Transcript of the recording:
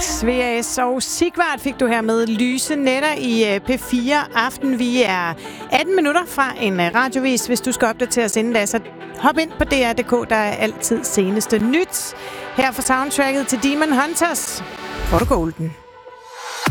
VAS og Sigvart fik du her med Lyse Nætter i P4 Aften. Vi er 18 minutter fra en radiovis. Hvis du skal opdatere os inden da, så hop ind på DR.dk. Der er altid seneste nyt. Her for soundtracket til Demon Hunters får du Golden.